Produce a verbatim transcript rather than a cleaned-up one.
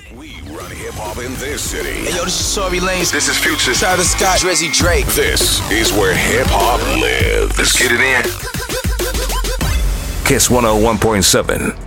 We run hip-hop in this city. Hey, yo, this is Tory Lanez. This is Future. Travis Scott. Drizzy Drake. This is where hip-hop lives. Let's get it in. Kiss one oh one point seven.